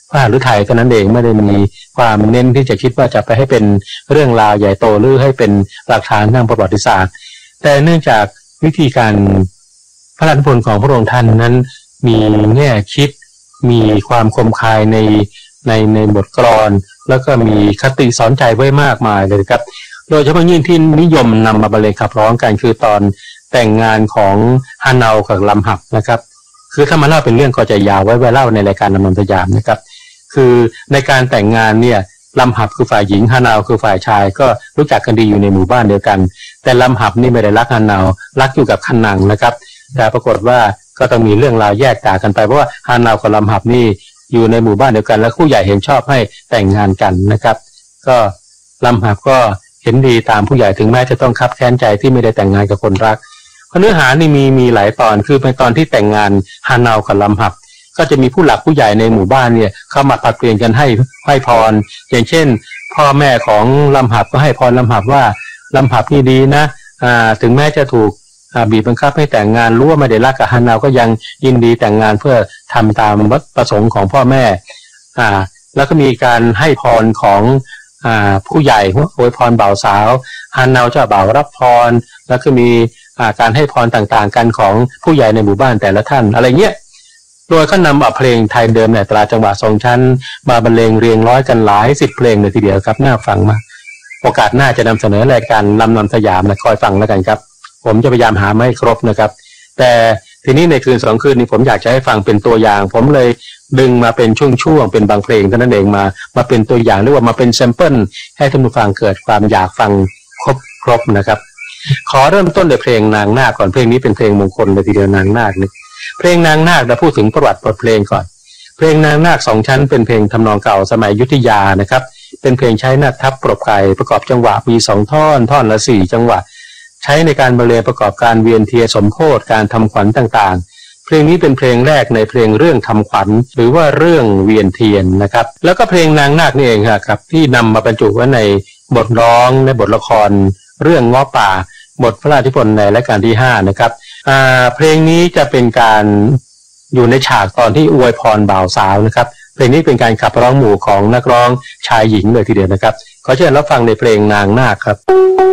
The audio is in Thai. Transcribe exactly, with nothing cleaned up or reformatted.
พระหฤทัยเท่านั้นเองไม่ได้มีความเน้นที่จะคิดว่าจะไปให้เป็นเรื่องราวใหญ่โตหรือให้เป็นหลักฐานทางประวัติศาสตร์แต่เนื่องจากวิธีการพระราชนิพนธ์ของพระองค์ท่านนั้นมีแง่คิดมีความคมคายในในในบทกลอนแล้วก็มีคติสอนใจไว้มากมายเลยครับโดยเฉพาะยิ่งที่นิยมนำมาบรรเลงขับร้องกันคือตอนแต่งงานของฮาเนากับลำหับนะครับคือถ้ามาเล่าเป็นเรื่องก็จะยาวไว้ไว้เล่าในรายการนำนำสยามนะครับคือในการแต่งงานเนี่ยลำหับคือฝ่ายหญิงฮาเนาคือฝ่ายชายก็รู้จักกันดีอยู่ในหมู่บ้านเดียวกันแต่ลำหับนี่ไม่ได้รักฮาเนารักอยู่กับคันนังนะครับแต่ปรากฏว่าก็ต้องมีเรื่องราวแยกจากกันไปเพราะว่าฮาเนากับลำหับนี่อยู่ในหมู่บ้านเดียวกันแล้วผู้ใหญ่เห็นชอบให้แต่งงานกันนะครับก็ลำหับก็เห็นดีตามผู้ใหญ่ถึงแม้จะต้องคับแค้นใจที่ไม่ได้แต่งงานกับคนรักเนื้อหานี่มีมีหลายตอนคือเป็นตอนที่แต่งงานฮาเนากับลำหับก็จะมีผู้หลักผู้ใหญ่ในหมู่บ้านเนี่ยเข้ามาผลัดเปลี่ยนกันให้ให้พรอย่างเช่นพ่อแม่ของลำหับก็ให้พรลำหับว่าลำหับนี่ดีนะอ่าถึงแม้จะถูกบีบบังคับให้แต่งงานรู้ว่าไม่ได้รักกับฮาเนาก็ยังยินดีแต่งงานเพื่อทำตามวัตถุประสงค์ของพ่อแม่อ่าแล้วก็มีการให้พรของอ่าผู้ใหญ่อวยพรบ่าวสาวฮาเนาเจ้าบ่าวรับพรแล้วก็มีอ่าการให้พรต่างๆกันของผู้ใหญ่ในหมู่บ้านแต่ละท่านอะไรเงี้ยโดยเขานำเอาเพลงไทยเดิมในตราจังหวะทรงชั้นมาบรรเลงเรียงร้อยกันหลายสิบเพลงเลยทีเดียวครับน่าฟังมากโอกาสหน้าจะนำเสนอรายการนำนำสยามนะคอยฟังแล้วกันครับผมจะพยายามหาไม่ครบนะครับแต่ทีนี้ในคืนสองคืนนี้ผมอยากจะให้ฟังเป็นตัวอย่างผมเลยดึงมาเป็นช่วงๆเป็นบางเพลงเท่านั้นเองมามาเป็นตัวอย่างหรือว่ามาเป็นแซมเปิลให้ท่านผู้ฟังเกิดความอยากฟังครบครบนะครับขอเริ่มต้นด้วยเพลงนางนาคก่อนเพลงนี้เป็นเพลงมงคลเลยทีเดียวนางนาคนี่เพลงนางนาคเราพูดถึงประวัติบทเพลงก่อนเพลงนางนาคสองชั้นเป็นเพลงทำนองเก่าสมัยอยุธยานะครับเป็นเพลงใช้นาคทับปรบไก่ประกอบจังหวะมีสองท่อนท่อนละสี่จังหวะใช้ในการบรรเลงประกอบการเวียนเทียนสมโภชการทำขวัญต่างๆเพลงนี้เป็นเพลงแรกในเพลงเรื่องทำขวัญหรือว่าเรื่องเวียนเทียนนะครับแล้วก็เพลงนางนาคนี่เองครับที่นำมาบรรจุไว้ในบทร้องในบทละครเรื่องง้อป่าบทพระราชนิพนธ์ในรัชกาลที่ห้านะครับอ่าเพลงนี้จะเป็นการอยู่ในฉากตอนที่อวยพรบ่าวสาวนะครับเพลงนี้เป็นการขับร้องหมู่ของนักร้องชายหญิงเลยทีเดียวนะครับขอเชิญรับฟังในเพลงนางนาคครับ